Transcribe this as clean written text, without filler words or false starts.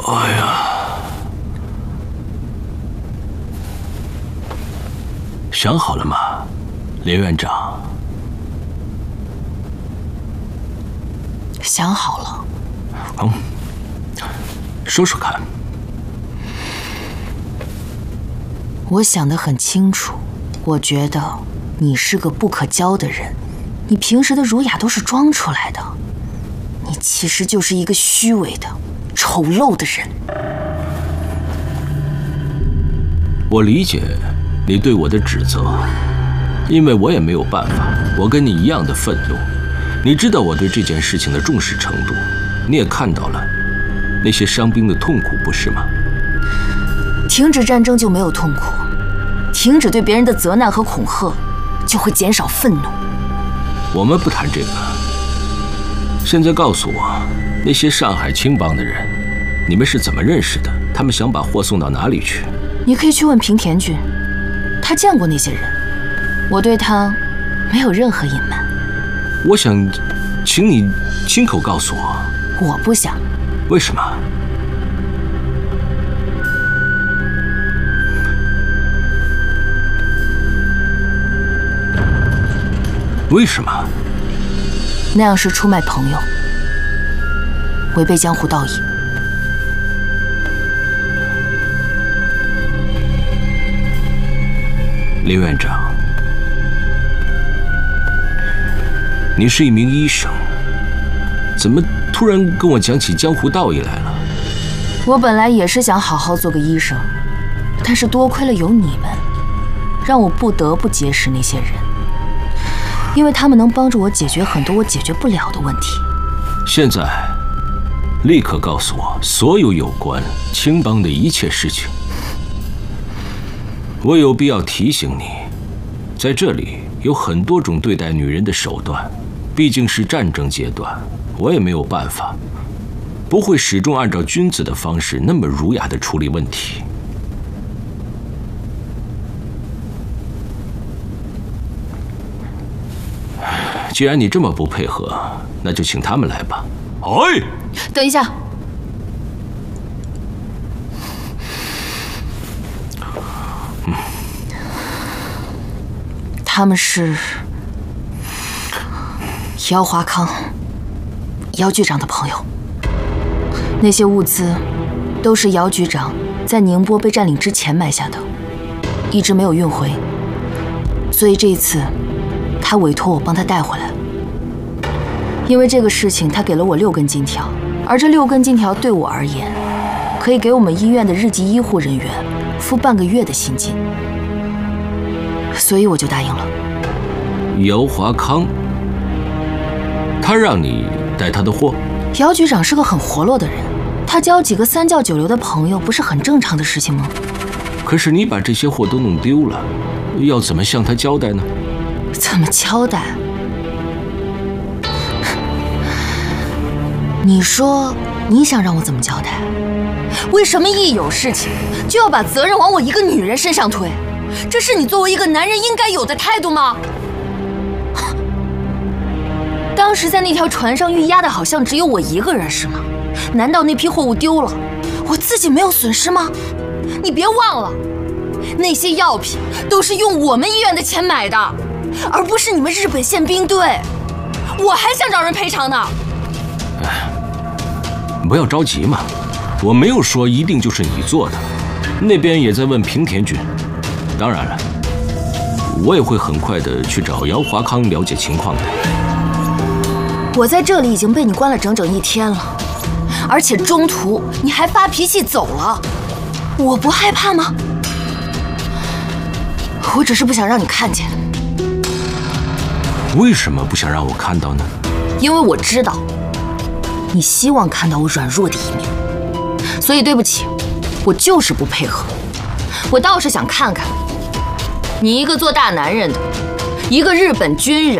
哎呀，想好了吗，林院长？ 想好了。 说说看。 我想得很清楚，我觉得你是个不可交的人，你平时的儒雅都是装出来的，你其实就是一个虚伪的、丑陋的人。 我理解你对我的指责，因为我也没有办法，我跟你一样的愤怒。你知道我对这件事情的重视程度，你也看到了那些伤兵的痛苦，不是吗？ 停止战争就没有痛苦，停止对别人的责难和恐吓，就会减少愤怒。 我们不谈这个。现在告诉我，那些上海青帮的人，你们是怎么认识的？他们想把货送到哪里去？ 你可以去问平田君，他见过那些人，我对他没有任何隐瞒。 我想请你亲口告诉我。 我不想。 为什么？为什么？ 那样是出卖朋友，违背江湖道义。 林院长，你是一名医生，怎么突然跟我讲起江湖道义来了？ 我本来也是想好好做个医生，但是多亏了有你们，让我不得不结识那些人，因为他们能帮助我解决很多我解决不了的问题。 现在，立刻告诉我所有有关青帮的一切事情。我有必要提醒你，在这里有很多种对待女人的手段，毕竟是战争阶段，我也没有办法，不会始终按照君子的方式那么儒雅地处理问题。既然你这么不配合，那就请他们来吧。哎， 等一下。他们是姚华康，姚局长的朋友。那些物资都是姚局长在宁波被占领之前买下的，一直没有运回，所以这一次他委托我帮他带回来。因为这个事情，他给了我6根金条，而这6根金条对我而言，可以给我们医院的日籍医护人员付半个月的薪金。所以我就答应了。 姚华康，他让你带他的货？ 姚局长是个很活络的人，他交几个3教9流的朋友，不是很正常的事情吗？ 可是你把这些货都弄丢了，要怎么向他交代呢？ 怎么交代？你说你想让我怎么交代？为什么一有事情就要把责任往我一个女人身上推？这是你作为一个男人应该有的态度吗？当时在那条船上运押的好像只有我一个人是吗？难道那批货物丢了，我自己没有损失吗？你别忘了，那些药品都是用我们医院的钱买的，而不是你们日本宪兵队。我还想找人赔偿呢。 不要着急嘛，我没有说一定就是你做的，那边也在问平田君。当然了，我也会很快的去找姚华康了解情况的。 我在这里已经被你关了整整1天了，而且中途你还发脾气走了，我不害怕吗？我只是不想让你看见。 为什么不想让我看到呢？ 因为我知道你希望看到我软弱的一面，所以对不起，我就是不配合。我倒是想看看你一个做大男人的，一个日本军人，